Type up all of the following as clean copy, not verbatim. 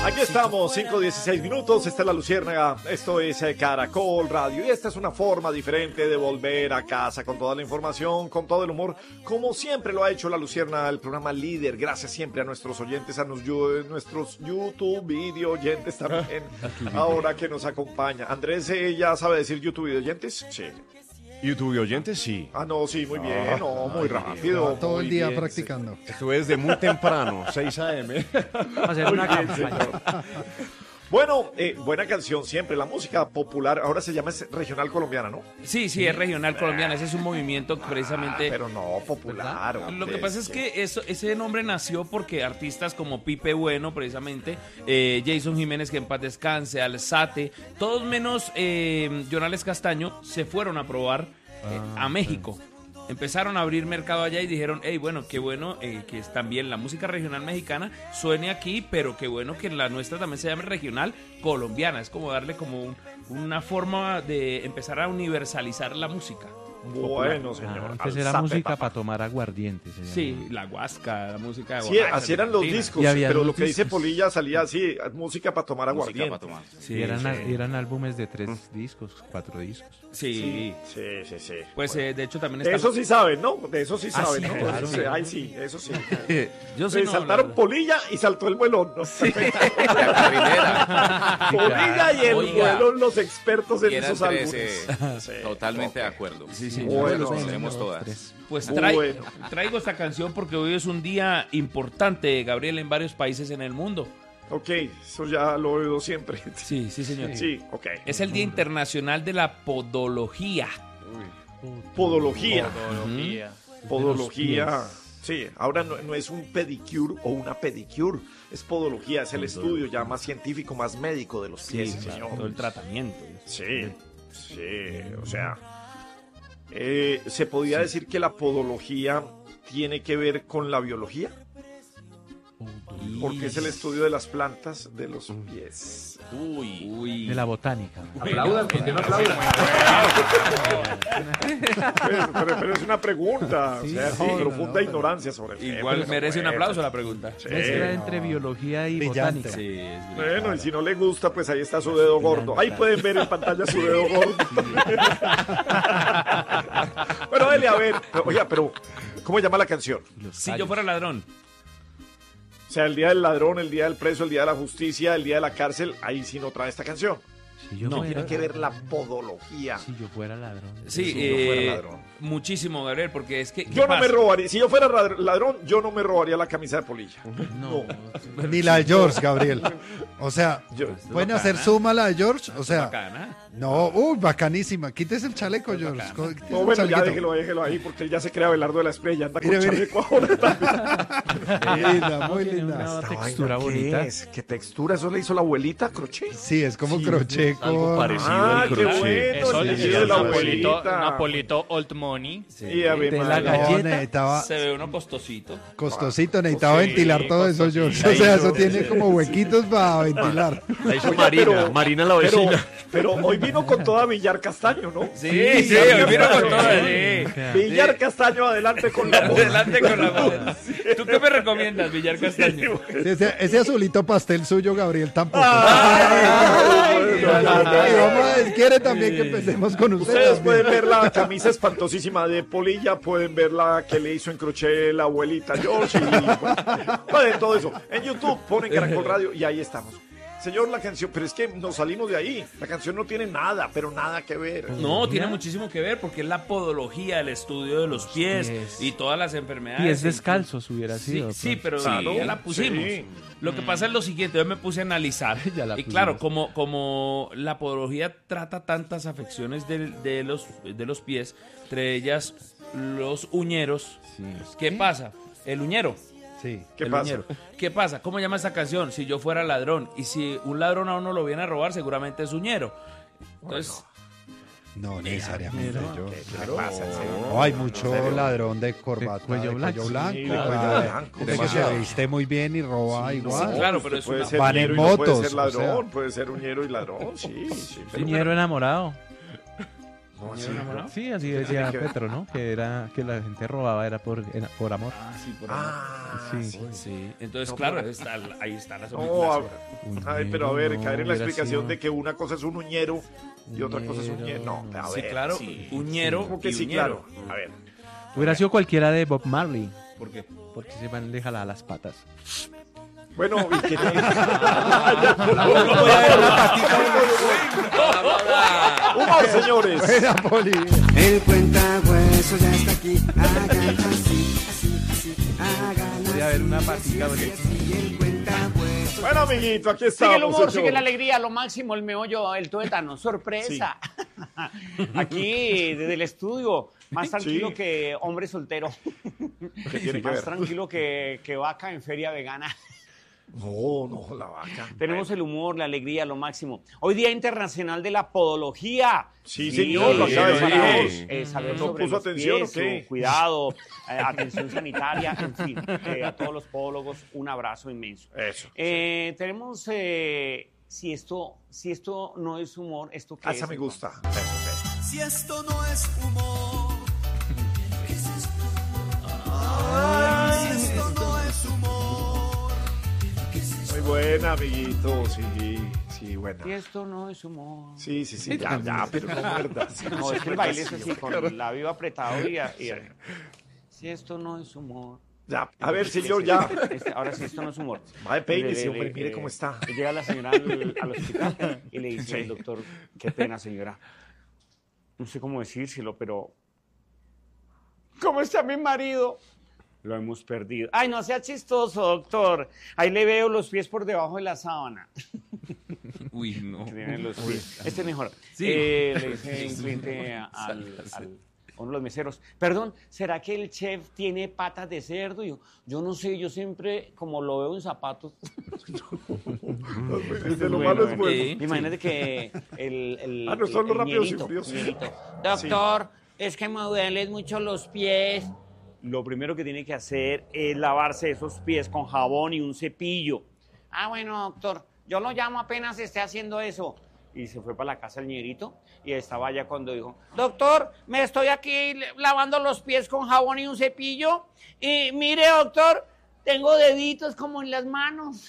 Aquí estamos, 5:16 minutos, esta es La Luciérnaga, esto es Caracol Radio y esta es una forma diferente de volver a casa con toda la información, con todo el humor, como siempre lo ha hecho La Luciérnaga, el programa líder. Gracias siempre a nuestros oyentes, a nuestros YouTube video oyentes también, ahora que nos acompaña. Andrés, ¿ya sabe decir YouTube video oyentes? Sí. YouTube oyentes, sí. Ah, no, sí, muy bien, muy rápido. Todo el día bien, practicando. Sí. Estuve desde muy temprano, 6 a.m. Vamos a hacer una campaña. Bueno, buena canción siempre, la música popular, ahora se llama regional colombiana, ¿no? Sí, es regional colombiana, ese es un movimiento que precisamente... Pero no popular. Lo que pasa es que ese nombre nació porque artistas como Pipe Bueno, precisamente, Jason Jiménez, que en paz descanse, Alzate, todos menos Jonales Castaño, se fueron a probar a México. Empezaron a abrir mercado allá y dijeron, hey, bueno, qué bueno que también la música regional mexicana suene aquí, pero qué bueno que la nuestra también se llame regional colombiana. Es como darle como una forma de empezar a universalizar la música. Bueno, señor. Antes era música para tomar aguardiente. Sí, la guasca, la música de Sí, así eran los discos, pero lo que dice Polilla salía así, música para tomar aguardiente. Sí, eran álbumes de 3 discos, 4 discos. Sí. Pues bueno. De hecho también está... De eso sí saben, ¿no? De eso sí saben, sí, ¿no? claro. Ay, sí, eso sí. Yo sí, saltaron Polilla y saltó el vuelón, ¿no? Sí. La primera. Polilla y el vuelón, los expertos en esos álbumes. Totalmente de acuerdo. Sí. Bueno, tenemos todas. Pues traigo esta canción porque hoy es un día importante, Gabriel, en varios países en el mundo. Ok, eso ya lo he oído siempre. Sí, señor. Sí, ok. Es el Día Internacional de la Podología. Podología. Podología. Sí, ahora no es un pedicure o una pedicure, es podología, es el estudio ya más científico, más médico de los pies, señor. Todo el tratamiento. Sí, o sea... ¿se podría decir que la podología tiene que ver con la biología? Porque es el estudio de las plantas de los pies. Uy. De la botánica. Aplaudan, que no aplaudan. Pero es una pregunta, profunda ignorancia sobre el tema. Igual merece un aplauso la pregunta. Mezcla entre biología y botánica. Sí, bueno, y si no le gusta, pues ahí está su dedo gordo. Ahí pueden ver en pantalla su dedo gordo. Bueno, dele a ver. Oiga, pero ¿cómo llama la canción? Si yo fuera ladrón. O sea, el día del ladrón, el día del preso, el día de la justicia, el día de la cárcel, ahí sí no trae esta canción. Tiene que ver la podología. Si yo fuera ladrón. Sí, si yo fuera ladrón. Muchísimo, Gabriel, porque es que... Yo no me robaría, si yo fuera ladrón, yo no me robaría la camisa de Polilla. No. Ni la de George, Gabriel. O sea, ¿pueden hacer suma la de George? O sea, bacana. No, bacanísima. Quítese el chaleco, George. No, bueno, ya déjelo ahí, porque él ya se crea Belardo de la Espriella, anda con chaleco ahora. Linda, muy linda. Una textura bonita. ¿Qué textura? ¿Eso le hizo la abuelita? ¿Crochet? Sí, es como crochet. Algo parecido al crochet. Qué bueno, Eso el le tejido de la Napolito abuelita. Old Money. Sí, a ver, de la galleta. Se ve uno costosito. Costosito, necesitaba ventilar todo eso, George. O sea, eso tiene como huequitos para ventilar. La hizo Marina la vecina. Pero hoy vino con toda Villar Castaño, ¿no? Sí, hoy vino con todo. Villar Castaño, adelante con la voz. Adelante con la voz. ¿Tú qué me recomiendas, Villar Castaño? Ese azulito pastel suyo, Gabriel, tampoco. Quiere también que empecemos con ustedes pueden ver la camisa espantosísima de Polilla, pueden ver la que le hizo en crochet la abuelita George, pueden todo eso. En YouTube ponen Caracol Radio y ahí estamos. Señor, la canción, pero es que nos salimos de ahí. La canción no tiene nada, pero nada que ver. No, tiene muchísimo que ver porque es la podología, el estudio de los pies y todas las enfermedades. Pies descalzos hubiera sido. Sí, pero ya la pusimos. Sí. Lo que pasa es lo siguiente, yo me puse a analizar. Y claro, como la podología trata tantas afecciones de los pies, entre ellas los uñeros. Sí. ¿Qué pasa? El uñero. Sí. ¿Qué pasa? ¿Cómo llama esta canción? Si yo fuera ladrón. Y si un ladrón a uno lo viene a robar, seguramente es uñero. Entonces... No necesariamente. ¿Qué pasa? No, hay mucho ladrón de corbata, de cuello blanco. De que se viste muy bien y roba igual. Sí, claro, pero puede ser van en motos. Puede ser ladrón, puede ser uñero y ladrón, sí. Uñero enamorado. Sí, así decía Petro, ¿no? Que era que la gente robaba era por amor. Sí, por amor. Sí. Entonces, claro, ahí está la pero a ver, caer en la explicación de que una cosa es un uñero y otra cosa es un ñero. No, a ver. Sí, claro, uñero. ¿Cómo que sí, claro? A ver. Hubiera sido cualquiera de Bob Marley. ¿Por qué? Porque se van le jalaba las patas. Bueno, ¿y qué tiene? ¡Humor, señores! El cuentahueso ya está aquí. Hagan así, hagan Voy a ver una patica. Bueno, amiguito, aquí estamos. Sigue el humor, sigue la alegría, lo máximo, el meollo, el tuétano, sorpresa. Sí. Aquí, desde el estudio, más tranquilo que hombre soltero. ¿Qué tiene que más ver? tranquilo que vaca en feria vegana. No, la vaca. Tenemos el humor, la alegría, lo máximo. Hoy Día Internacional de la Podología. Sí, señor, lo acaba de decir. Saber ¿No sobre puso los atención pies, o qué? su cuidado, atención sanitaria, en fin. A todos los podólogos, un abrazo inmenso. Eso. Tenemos, si esto no es humor, ¿esto qué es? Esa me gusta. Si esto no es humor, ¿qué es esto? Si esto no es humor, ¿qué es esto? Muy buena, amiguito. Sí, buena. Si esto no es humor. Sí, ya, pero no muerdas. No, es que el baile es así, con el labio apretado y si esto no es humor. Ya, a ver, señor, ya. Ahora sí, esto no es humor. Va de peínese, hombre, mire cómo está. Llega la señora al hospital y le dice al doctor, qué pena, señora. No sé cómo decírselo, pero... ¿Cómo está mi marido? Lo hemos perdido. Ay, no sea chistoso, doctor. Ahí le veo los pies por debajo de la sábana. Uy, no. Los pies. Este es mejor. Sí. Le dice un cliente a uno de los meseros, perdón, ¿será que el chef tiene patas de cerdo? Yo no sé, yo siempre, como lo veo en zapatos. De lo malo es bueno. Imagínate que el no son los rápidos y ñerito, furiosos. doctor, es que me duelen mucho los pies. Lo primero que tiene que hacer es lavarse esos pies con jabón y un cepillo. Ah, bueno, doctor, yo lo llamo apenas esté haciendo eso. Y se fue para la casa el ñerito y estaba allá cuando dijo, doctor, me estoy aquí lavando los pies con jabón y un cepillo y mire, doctor, tengo deditos como en las manos.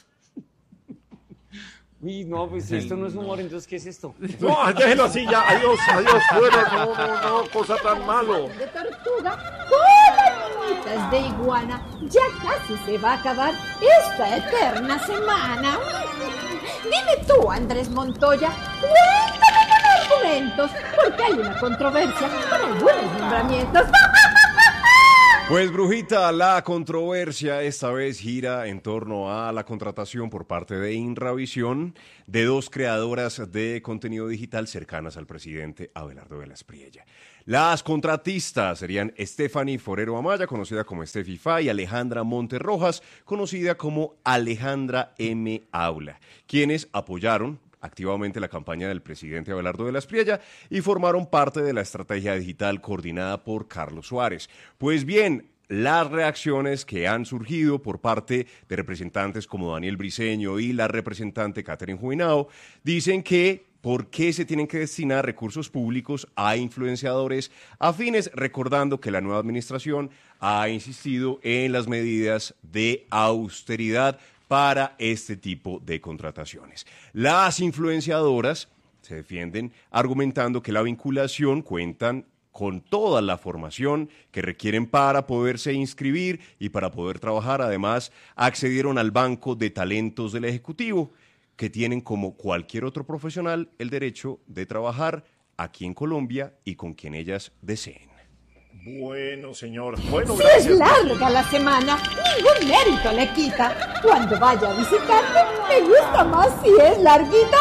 Uy, no, pues esto no es humor, entonces, ¿qué es esto? No, déjelo así ya, adiós, fuera, no, cosa tan malo. De tortuga con animitas de iguana, ya casi se va a acabar esta eterna semana. Dime tú, Andrés Montoya, cuéntame con argumentos, porque hay una controversia con algunos nombramientos. Pues, Brujita, la controversia esta vez gira en torno a la contratación por parte de Inravisión de dos creadoras de contenido digital cercanas al presidente Abelardo Velas Priella. Las contratistas serían Stephanie Forero Amaya, conocida como Steffi Fa, y Alejandra Monterrojas, conocida como Alejandra M. Aula, quienes apoyaron activamente la campaña del presidente Abelardo Velas Priella y formaron parte de la estrategia digital coordinada por Carlos Suárez. Pues bien, las reacciones que han surgido por parte de representantes como Daniel Briceño y la representante Catherine Juinao dicen que ¿por qué se tienen que destinar recursos públicos a influenciadores afines? Recordando que la nueva administración ha insistido en las medidas de austeridad para este tipo de contrataciones. Las influenciadoras se defienden argumentando que la vinculación cuentan con toda la formación que requieren para poderse inscribir y para poder trabajar. Además, accedieron al banco de talentos del Ejecutivo, que tienen como cualquier otro profesional el derecho de trabajar aquí en Colombia y con quien ellas deseen. Bueno, señor. Bueno, si gracias. es larga la semana, ningún mérito le quita. Cuando vaya a visitarte, me gusta más si es larguita.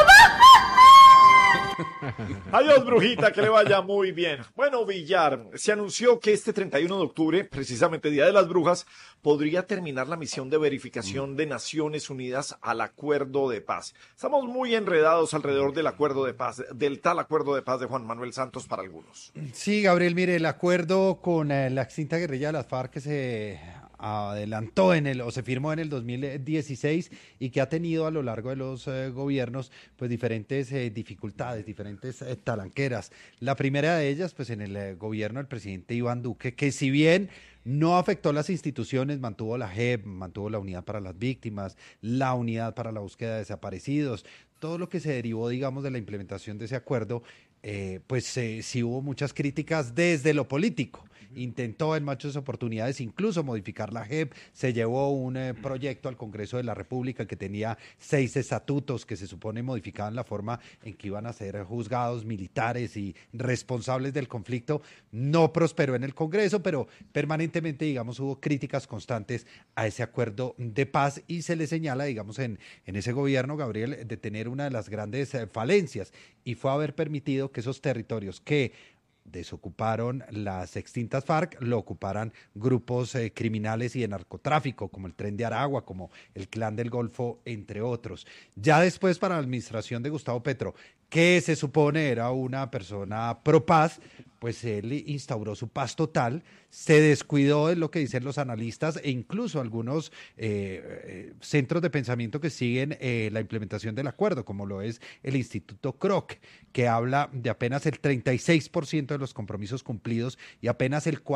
Adiós, Brujita, que le vaya muy bien. Bueno, Villar, se anunció que este 31 de octubre, precisamente Día de las Brujas, podría terminar la misión de verificación de Naciones Unidas al Acuerdo de Paz. Estamos muy enredados alrededor del Acuerdo de Paz, del tal Acuerdo de Paz de Juan Manuel Santos para algunos. Sí, Gabriel, mire, el acuerdo con la extinta guerrilla de las FARC que se adelantó o se firmó en el 2016 y que ha tenido a lo largo de los gobiernos pues diferentes dificultades, diferentes talanqueras. La primera de ellas pues en el gobierno del presidente Iván Duque, que si bien no afectó las instituciones, mantuvo la JEP, mantuvo la unidad para las víctimas, la unidad para la búsqueda de desaparecidos, todo lo que se derivó, digamos, de la implementación de ese acuerdo, sí hubo muchas críticas desde lo político. Intentó en muchas oportunidades incluso modificar la JEP, se llevó un proyecto al Congreso de la República que tenía 6 estatutos que se supone modificaban la forma en que iban a ser juzgados militares y responsables del conflicto. No prosperó en el Congreso, pero permanentemente, digamos, hubo críticas constantes a ese acuerdo de paz y se le señala, digamos, en ese gobierno, Gabriel, de tener una de las grandes falencias y fue haber permitido que esos territorios que desocuparon las extintas FARC, lo ocuparan grupos criminales y de narcotráfico, como el Tren de Aragua, como el Clan del Golfo, entre otros. Ya después, para la administración de Gustavo Petro, que se supone era una persona pro paz, pues él instauró su paz total, se descuidó, es lo que dicen los analistas, e incluso algunos centros de pensamiento que siguen la implementación del acuerdo, como lo es el Instituto Kroc, que habla de apenas el 36% de los compromisos cumplidos y apenas el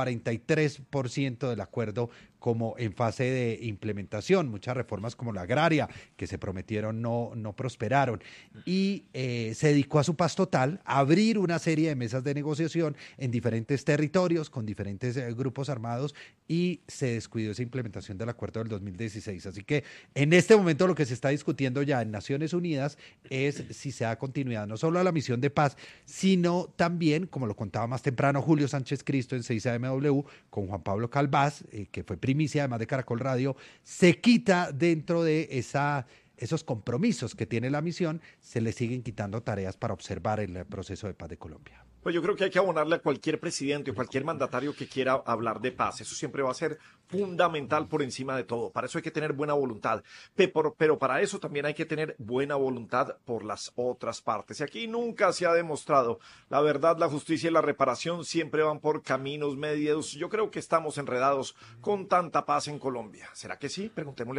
43% del acuerdo como en fase de implementación. Muchas reformas como la agraria que se prometieron no prosperaron y se dedicó a su paz total, a abrir una serie de mesas de negociación en diferentes territorios con diferentes grupos armados y se descuidó esa implementación del acuerdo del 2016. Así que en este momento lo que se está discutiendo ya en Naciones Unidas es si se da continuidad no solo a la misión de paz, sino también, como lo contaba más temprano Julio Sánchez Cristo en 6AMW con Juan Pablo Calvás, que fue primicia además de Caracol Radio, se quita dentro de esos compromisos que tiene la misión, se le siguen quitando tareas para observar el proceso de paz de Colombia. Pues yo creo que hay que abonarle a cualquier presidente o cualquier mandatario que quiera hablar de paz. Eso siempre va a ser fundamental por encima de todo. Para eso hay que tener buena voluntad. Pero para eso también hay que tener buena voluntad por las otras partes. Y aquí nunca se ha demostrado. La verdad, la justicia y la reparación siempre van por caminos medios. Yo creo que estamos enredados con tanta paz en Colombia. ¿Será que sí? Preguntémosle.